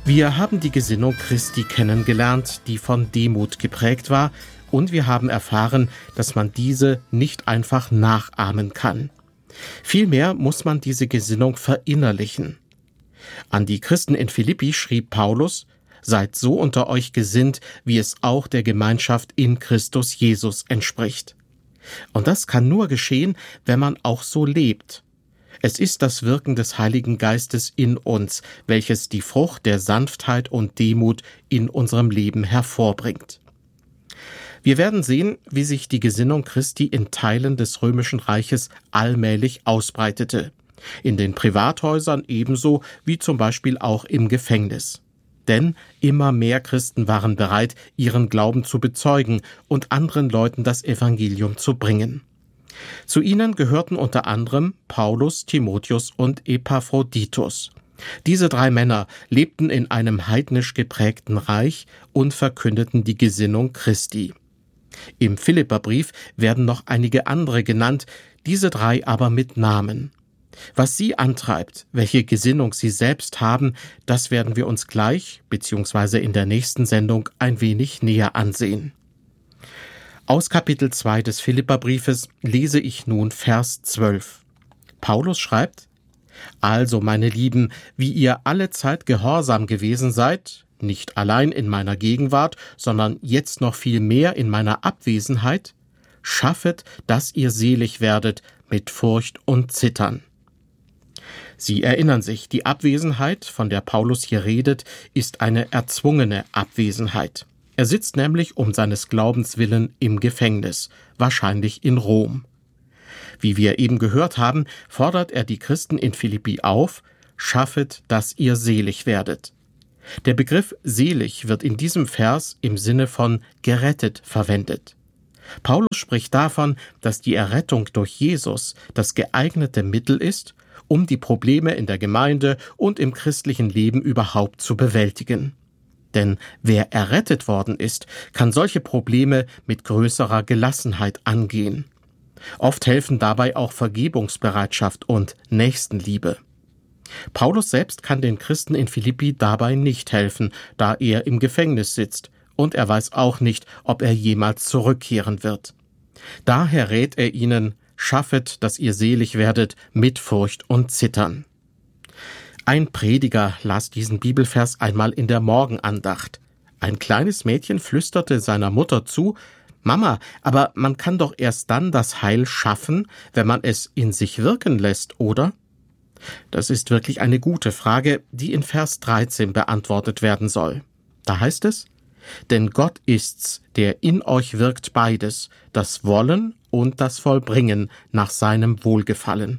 Wir haben die Gesinnung Christi kennengelernt, die von Demut geprägt war, und wir haben erfahren, dass man diese nicht einfach nachahmen kann. Vielmehr muss man diese Gesinnung verinnerlichen. An die Christen in Philippi schrieb Paulus: Seid so unter euch gesinnt, wie es auch der Gemeinschaft in Christus Jesus entspricht. Und das kann nur geschehen, wenn man auch so lebt. Es ist das Wirken des Heiligen Geistes in uns, welches die Frucht der Sanftheit und Demut in unserem Leben hervorbringt. Wir werden sehen, wie sich die Gesinnung Christi in Teilen des Römischen Reiches allmählich ausbreitete. In den Privathäusern ebenso wie zum Beispiel auch im Gefängnis. Denn immer mehr Christen waren bereit, ihren Glauben zu bezeugen und anderen Leuten das Evangelium zu bringen. Zu ihnen gehörten unter anderem Paulus, Timotheus und Epaphroditus. Diese 3 Männer lebten in einem heidnisch geprägten Reich und verkündeten die Gesinnung Christi. Im Philipperbrief werden noch einige andere genannt, diese 3 aber mit Namen. Was sie antreibt, welche Gesinnung sie selbst haben, das werden wir uns gleich bzw. in der nächsten Sendung ein wenig näher ansehen. Aus Kapitel 2 des Philipperbriefes lese ich nun Vers 12. Paulus schreibt: Also, meine Lieben, wie ihr alle Zeit gehorsam gewesen seid, nicht allein in meiner Gegenwart, sondern jetzt noch viel mehr in meiner Abwesenheit, schaffet, dass ihr selig werdet mit Furcht und Zittern. Sie erinnern sich, die Abwesenheit, von der Paulus hier redet, ist eine erzwungene Abwesenheit. Er sitzt nämlich um seines Glaubens willen im Gefängnis, wahrscheinlich in Rom. Wie wir eben gehört haben, fordert er die Christen in Philippi auf: Schaffet, dass ihr selig werdet. Der Begriff selig wird in diesem Vers im Sinne von gerettet verwendet. Paulus spricht davon, dass die Errettung durch Jesus das geeignete Mittel ist, um die Probleme in der Gemeinde und im christlichen Leben überhaupt zu bewältigen. Denn wer errettet worden ist, kann solche Probleme mit größerer Gelassenheit angehen. Oft helfen dabei auch Vergebungsbereitschaft und Nächstenliebe. Paulus selbst kann den Christen in Philippi dabei nicht helfen, da er im Gefängnis sitzt, und er weiß auch nicht, ob er jemals zurückkehren wird. Daher rät er ihnen: Schaffet, dass ihr selig werdet mit Furcht und Zittern. Ein Prediger las diesen Bibelvers einmal in der Morgenandacht. Ein kleines Mädchen flüsterte seiner Mutter zu: Mama, aber man kann doch erst dann das Heil schaffen, wenn man es in sich wirken lässt, oder? Das ist wirklich eine gute Frage, die in Vers 13 beantwortet werden soll. Da heißt es: Denn Gott ist's, der in euch wirkt beides, das Wollen und das Vollbringen nach seinem Wohlgefallen.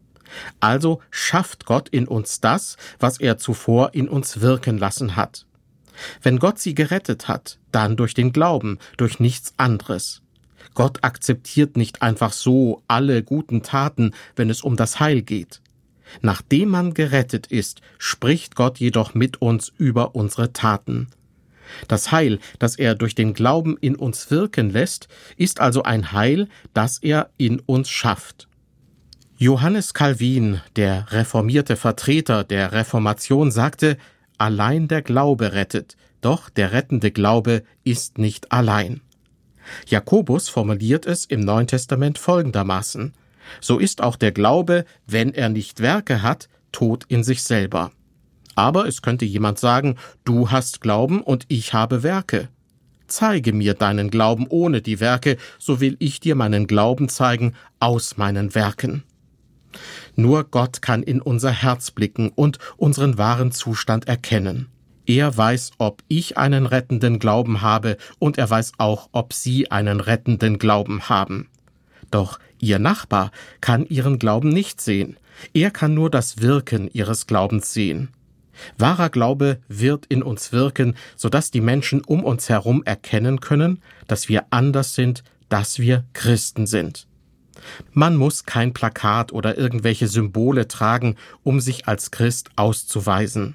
Also schafft Gott in uns das, was er zuvor in uns wirken lassen hat. Wenn Gott sie gerettet hat, dann durch den Glauben, durch nichts anderes. Gott akzeptiert nicht einfach so alle guten Taten, wenn es um das Heil geht. Nachdem man gerettet ist, spricht Gott jedoch mit uns über unsere Taten. Das Heil, das er durch den Glauben in uns wirken lässt, ist also ein Heil, das er in uns schafft. Johannes Calvin, der reformierte Vertreter der Reformation, sagte: Allein der Glaube rettet, doch der rettende Glaube ist nicht allein. Jakobus formuliert es im Neuen Testament folgendermaßen: So ist auch der Glaube, wenn er nicht Werke hat, tot in sich selber. Aber es könnte jemand sagen: Du hast Glauben und ich habe Werke. Zeige mir deinen Glauben ohne die Werke, so will ich dir meinen Glauben zeigen aus meinen Werken. Nur Gott kann in unser Herz blicken und unseren wahren Zustand erkennen. Er weiß, ob ich einen rettenden Glauben habe, und er weiß auch, ob Sie einen rettenden Glauben haben. Doch Ihr Nachbar kann Ihren Glauben nicht sehen. Er kann nur das Wirken Ihres Glaubens sehen. Wahrer Glaube wird in uns wirken, sodass die Menschen um uns herum erkennen können, dass wir anders sind, dass wir Christen sind. Man muss kein Plakat oder irgendwelche Symbole tragen, um sich als Christ auszuweisen.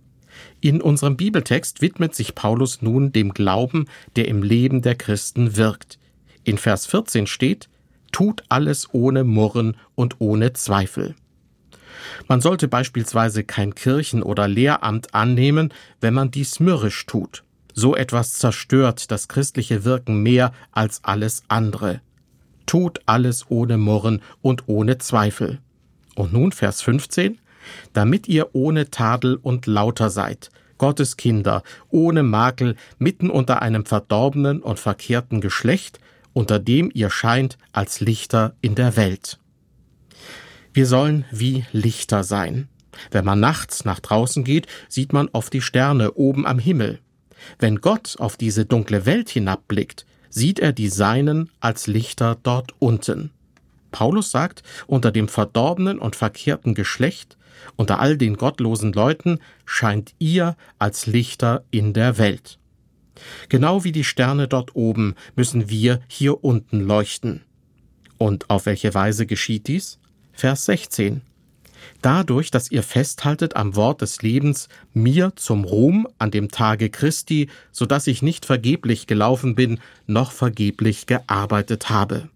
In unserem Bibeltext widmet sich Paulus nun dem Glauben, der im Leben der Christen wirkt. In Vers 14 steht: Tut alles ohne Murren und ohne Zweifel. Man sollte beispielsweise kein Kirchen- oder Lehramt annehmen, wenn man dies mürrisch tut. So etwas zerstört das christliche Wirken mehr als alles andere. Tut alles ohne Murren und ohne Zweifel. Und nun Vers 15: Damit ihr ohne Tadel und lauter seid, Gottes Kinder, ohne Makel, mitten unter einem verdorbenen und verkehrten Geschlecht, unter dem ihr scheint als Lichter in der Welt. Wir sollen wie Lichter sein. Wenn man nachts nach draußen geht, sieht man oft die Sterne oben am Himmel. Wenn Gott auf diese dunkle Welt hinabblickt, sieht er die Seinen als Lichter dort unten. Paulus sagt, unter dem verdorbenen und verkehrten Geschlecht, unter all den gottlosen Leuten, scheint ihr als Lichter in der Welt. Genau wie die Sterne dort oben müssen wir hier unten leuchten. Und auf welche Weise geschieht dies? Vers 16: Dadurch, dass ihr festhaltet am Wort des Lebens, mir zum Ruhm an dem Tage Christi, so dass ich nicht vergeblich gelaufen bin, noch vergeblich gearbeitet habe.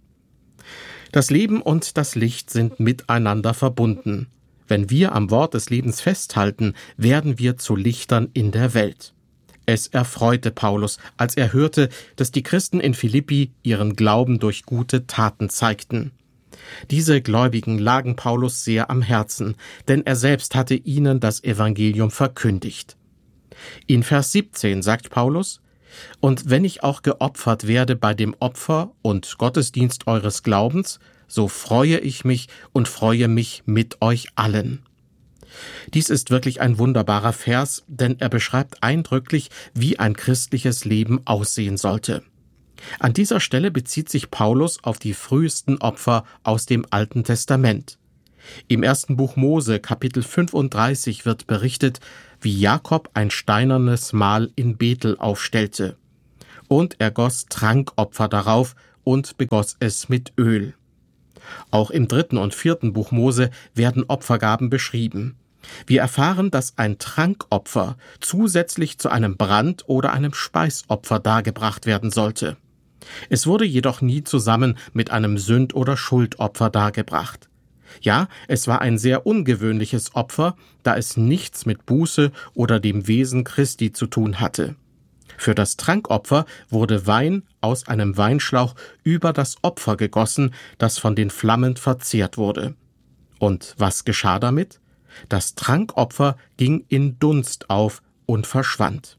Das Leben und das Licht sind miteinander verbunden. Wenn wir am Wort des Lebens festhalten, werden wir zu Lichtern in der Welt. Es erfreute Paulus, als er hörte, dass die Christen in Philippi ihren Glauben durch gute Taten zeigten. Diese Gläubigen lagen Paulus sehr am Herzen, denn er selbst hatte ihnen das Evangelium verkündigt. In Vers 17 sagt Paulus: Und wenn ich auch geopfert werde bei dem Opfer und Gottesdienst eures Glaubens, so freue ich mich und freue mich mit euch allen. Dies ist wirklich ein wunderbarer Vers, denn er beschreibt eindrücklich, wie ein christliches Leben aussehen sollte. An dieser Stelle bezieht sich Paulus auf die frühesten Opfer aus dem Alten Testament. Im 1. Buch Mose, Kapitel 35, wird berichtet, wie Jakob ein steinernes Mahl in Bethel aufstellte. Und er goss Trankopfer darauf und begoss es mit Öl. Auch im 3. und 4. Buch Mose werden Opfergaben beschrieben. Wir erfahren, dass ein Trankopfer zusätzlich zu einem Brand- oder einem Speisopfer dargebracht werden sollte. Es wurde jedoch nie zusammen mit einem Sünd- oder Schuldopfer dargebracht. Ja, es war ein sehr ungewöhnliches Opfer, da es nichts mit Buße oder dem Wesen Christi zu tun hatte. Für das Trankopfer wurde Wein aus einem Weinschlauch über das Opfer gegossen, das von den Flammen verzehrt wurde. Und was geschah damit? Das Trankopfer ging in Dunst auf und verschwand.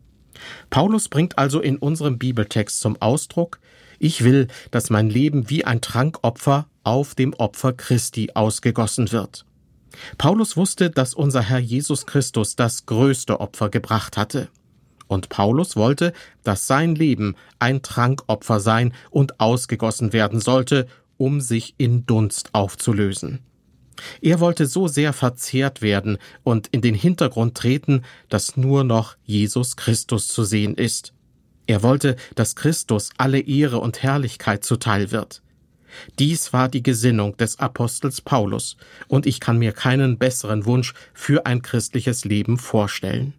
Paulus bringt also in unserem Bibeltext zum Ausdruck: Ich will, dass mein Leben wie ein Trankopfer auf dem Opfer Christi ausgegossen wird. Paulus wusste, dass unser Herr Jesus Christus das größte Opfer gebracht hatte. Und Paulus wollte, dass sein Leben ein Trankopfer sein und ausgegossen werden sollte, um sich in Dunst aufzulösen. Er wollte so sehr verzehrt werden und in den Hintergrund treten, dass nur noch Jesus Christus zu sehen ist. Er wollte, dass Christus alle Ehre und Herrlichkeit zuteil wird. Dies war die Gesinnung des Apostels Paulus, und ich kann mir keinen besseren Wunsch für ein christliches Leben vorstellen.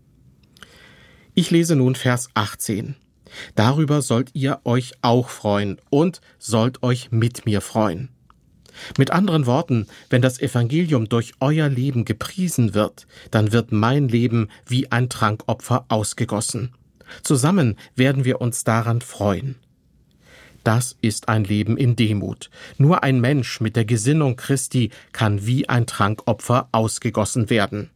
Ich lese nun Vers 18. Darüber sollt ihr euch auch freuen und sollt euch mit mir freuen. Mit anderen Worten, wenn das Evangelium durch euer Leben gepriesen wird, dann wird mein Leben wie ein Trankopfer ausgegossen. Zusammen werden wir uns daran freuen. Das ist ein Leben in Demut. Nur ein Mensch mit der Gesinnung Christi kann wie ein Trankopfer ausgegossen werden.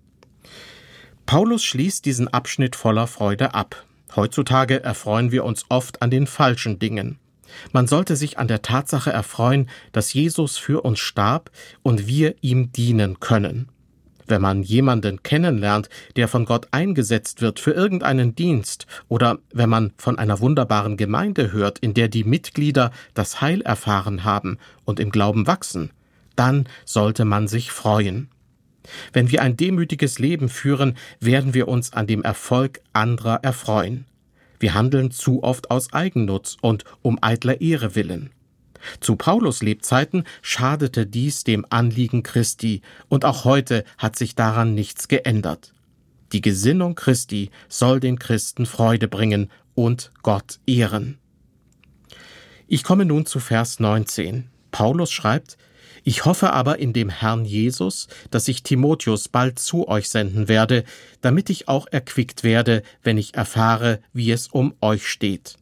Paulus schließt diesen Abschnitt voller Freude ab. Heutzutage erfreuen wir uns oft an den falschen Dingen. Man sollte sich an der Tatsache erfreuen, dass Jesus für uns starb und wir ihm dienen können. Wenn man jemanden kennenlernt, der von Gott eingesetzt wird für irgendeinen Dienst, oder wenn man von einer wunderbaren Gemeinde hört, in der die Mitglieder das Heil erfahren haben und im Glauben wachsen, dann sollte man sich freuen. Wenn wir ein demütiges Leben führen, werden wir uns an dem Erfolg anderer erfreuen. Wir handeln zu oft aus Eigennutz und um eitler Ehre willen. Zu Paulus' Lebzeiten schadete dies dem Anliegen Christi, und auch heute hat sich daran nichts geändert. Die Gesinnung Christi soll den Christen Freude bringen und Gott ehren. Ich komme nun zu Vers 19. Paulus schreibt: Ich hoffe aber in dem Herrn Jesus, dass ich Timotheus bald zu euch senden werde, damit ich auch erquickt werde, wenn ich erfahre, wie es um euch steht.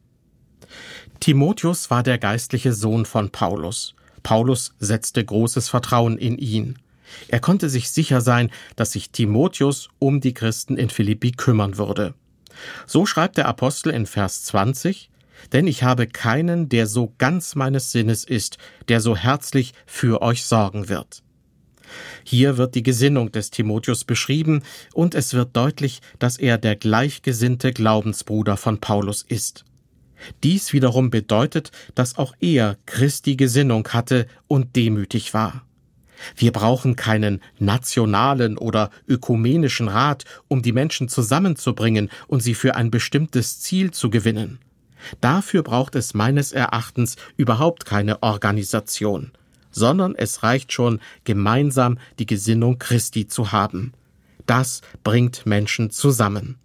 Timotheus war der geistliche Sohn von Paulus. Paulus setzte großes Vertrauen in ihn. Er konnte sich sicher sein, dass sich Timotheus um die Christen in Philippi kümmern würde. So schreibt der Apostel in Vers 20: Denn ich habe keinen, der so ganz meines Sinnes ist, der so herzlich für euch sorgen wird. Hier wird die Gesinnung des Timotheus beschrieben und es wird deutlich, dass er der gleichgesinnte Glaubensbruder von Paulus ist. Dies wiederum bedeutet, dass auch er Christi Gesinnung hatte und demütig war. Wir brauchen keinen nationalen oder ökumenischen Rat, um die Menschen zusammenzubringen und sie für ein bestimmtes Ziel zu gewinnen. Dafür braucht es meines Erachtens überhaupt keine Organisation, sondern es reicht schon, gemeinsam die Gesinnung Christi zu haben. Das bringt Menschen zusammen.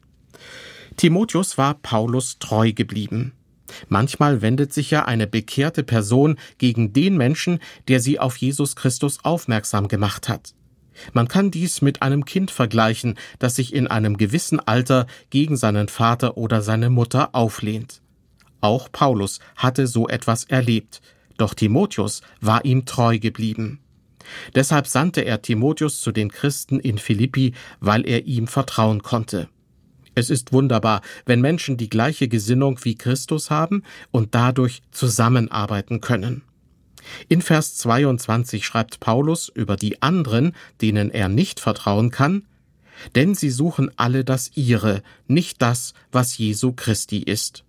Timotheus war Paulus treu geblieben. Manchmal wendet sich ja eine bekehrte Person gegen den Menschen, der sie auf Jesus Christus aufmerksam gemacht hat. Man kann dies mit einem Kind vergleichen, das sich in einem gewissen Alter gegen seinen Vater oder seine Mutter auflehnt. Auch Paulus hatte so etwas erlebt, doch Timotheus war ihm treu geblieben. Deshalb sandte er Timotheus zu den Christen in Philippi, weil er ihm vertrauen konnte. Es ist wunderbar, wenn Menschen die gleiche Gesinnung wie Christus haben und dadurch zusammenarbeiten können. In Vers 22 schreibt Paulus über die anderen, denen er nicht vertrauen kann: Denn sie suchen alle das ihre, nicht das, was Jesu Christi ist.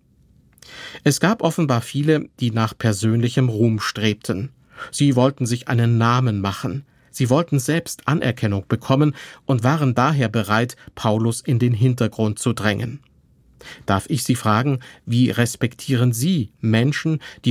Es gab offenbar viele, die nach persönlichem Ruhm strebten. Sie wollten sich einen Namen machen. Sie wollten selbst Anerkennung bekommen und waren daher bereit, Paulus in den Hintergrund zu drängen. Darf ich Sie fragen, wie respektieren Sie Menschen, die